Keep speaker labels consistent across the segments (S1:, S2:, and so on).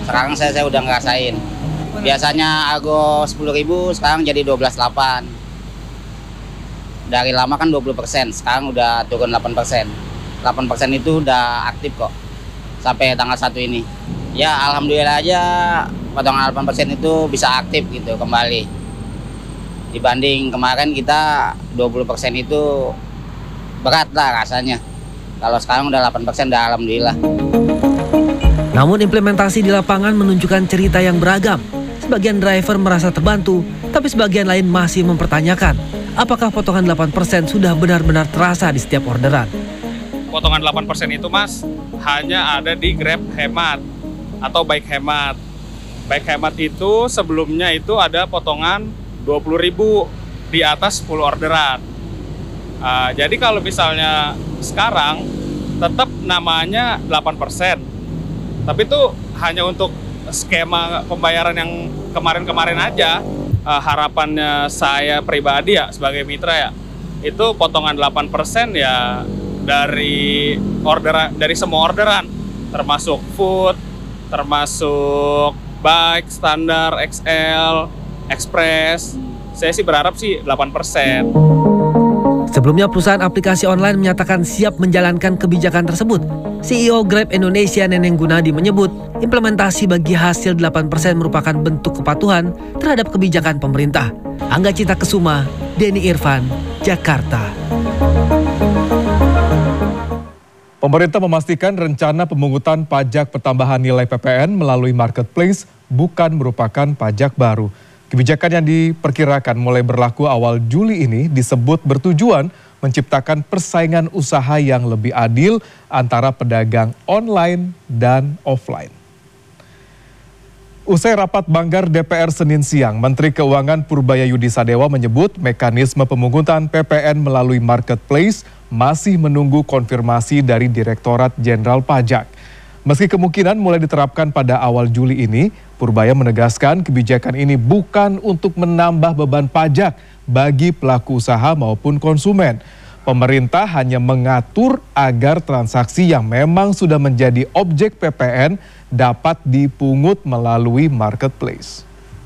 S1: Sekarang saya udah ngerasain. Biasanya argo 10.000, sekarang jadi 12.800. Dari lama kan 20%, sekarang udah turun 8%. 8% itu udah aktif kok sampai tanggal 1 ini. Ya alhamdulillah aja potongan 8% itu bisa aktif gitu kembali. Dibanding kemarin kita 20% itu berat lah rasanya. Kalau sekarang udah 8% udah alhamdulillah.
S2: Namun implementasi di lapangan menunjukkan cerita yang beragam. Sebagian driver merasa terbantu, tapi sebagian lain masih mempertanyakan apakah potongan 8% sudah benar-benar terasa di setiap orderan.
S3: Potongan 8% itu Mas hanya ada di Grab Hemat atau Bike Hemat. Bike Hemat itu sebelumnya itu ada potongan 20.000 di atas 10 orderan. Jadi kalau misalnya sekarang tetap namanya 8%. Tapi itu hanya untuk skema pembayaran yang kemarin-kemarin aja. Harapannya saya pribadi ya sebagai mitra ya, itu potongan 8% ya dari semua orderan, termasuk food, termasuk bike, standar, XL, express. Saya sih berharap sih 8%.
S2: Sebelumnya perusahaan aplikasi online menyatakan siap menjalankan kebijakan tersebut. CEO Grab Indonesia Neneng Gunadi menyebut implementasi bagi hasil 8% merupakan bentuk kepatuhan terhadap kebijakan pemerintah. Angga Cita Kesuma, Denny Irfan, Jakarta.
S4: Pemerintah memastikan rencana pemungutan pajak pertambahan nilai PPN melalui marketplace bukan merupakan pajak baru. Kebijakan yang diperkirakan mulai berlaku awal Juli ini disebut bertujuan menciptakan persaingan usaha yang lebih adil antara pedagang online dan offline. Usai rapat Banggar DPR Senin siang, Menteri Keuangan Purbaya Yudisadewa menyebut mekanisme pemungutan PPN melalui marketplace masih menunggu konfirmasi dari Direktorat Jenderal Pajak. Meski kemungkinan mulai diterapkan pada awal Juli ini, Purbaya menegaskan kebijakan ini bukan untuk menambah beban pajak bagi pelaku usaha maupun konsumen. Pemerintah hanya mengatur agar transaksi yang memang sudah menjadi objek PPN dapat dipungut melalui marketplace.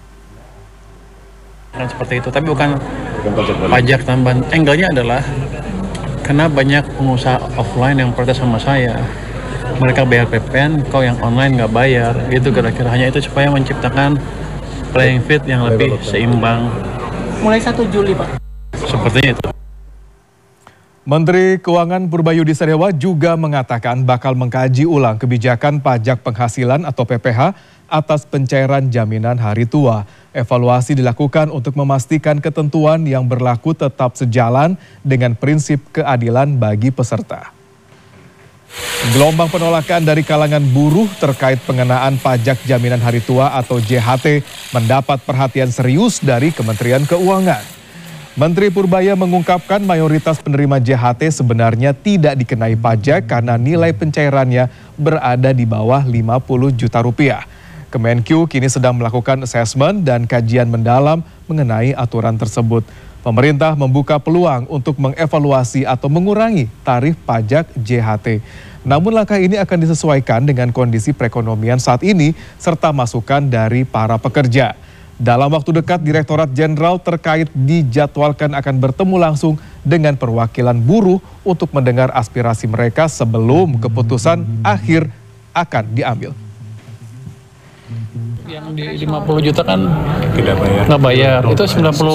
S5: Dan seperti itu, tapi bukan pajak tambahan. Angle-nya adalah karena banyak pengusaha offline yang protes sama saya. Mereka bayar PPN, kau yang online nggak bayar. Itu kira-kira hanya itu supaya menciptakan playing field yang lebih seimbang.
S6: Mulai 1 Juli, Pak.
S5: Sepertinya itu.
S4: Menteri Keuangan Purbaya Yudisadewa juga mengatakan bakal mengkaji ulang kebijakan pajak penghasilan atau PPH atas pencairan jaminan hari tua. Evaluasi dilakukan untuk memastikan ketentuan yang berlaku tetap sejalan dengan prinsip keadilan bagi peserta. Gelombang penolakan dari kalangan buruh terkait pengenaan pajak jaminan hari tua atau JHT mendapat perhatian serius dari Kementerian Keuangan. Menteri Purbaya mengungkapkan mayoritas penerima JHT sebenarnya tidak dikenai pajak karena nilai pencairannya berada di bawah 50 juta rupiah. Kemenq kini sedang melakukan asesmen dan kajian mendalam mengenai aturan tersebut. Pemerintah membuka peluang untuk mengevaluasi atau mengurangi tarif pajak JHT. Namun langkah ini akan disesuaikan dengan kondisi perekonomian saat ini serta masukan dari para pekerja. Dalam waktu dekat, Direktorat Jenderal terkait dijadwalkan akan bertemu langsung dengan perwakilan buruh untuk mendengar aspirasi mereka sebelum keputusan akhir akan diambil.
S5: Yang di 50 juta kan nggak bayar. Itu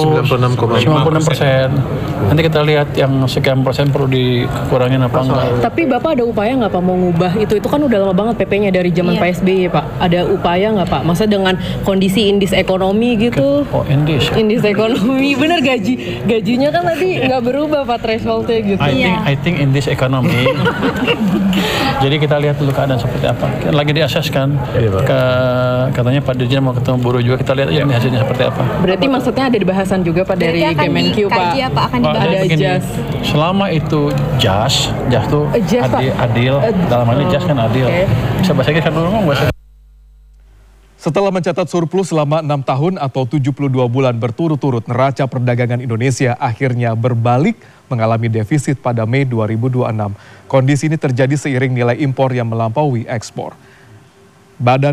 S5: 96%. Nanti kita lihat yang sekian persen perlu dikurangin apa enggak.
S6: Tapi Bapak ada upaya nggak Pak mau ngubah itu kan udah lama banget PP-nya dari zaman PSBY Pak. Ada upaya nggak Pak? Masa dengan kondisi indeks ekonomi gitu?
S5: Oh, indeks
S6: Ekonomi bener gajinya kan tadi nggak berubah Pak thresholdnya gitu.
S5: I think indeks ekonomi. Jadi kita lihat dulu keadaan seperti apa. Lagi diakses kan. Katanya Pak Dirjen mau ketemu buruh juga, kita lihat aja hasilnya seperti apa.
S6: Berarti maksudnya ada bahasan juga Pak dari Kemenq Pak?
S7: Akan
S6: ada jas.
S5: Selama itu jas tuh adil, dalam hal ini jas kan adil. Bisa bahasa Inggris kan ngomong bahasa.
S4: Setelah mencatat surplus selama 6 tahun atau 72 bulan berturut-turut, neraca perdagangan Indonesia akhirnya berbalik mengalami defisit pada Mei 2026. Kondisi ini terjadi seiring nilai impor yang melampaui ekspor. Badan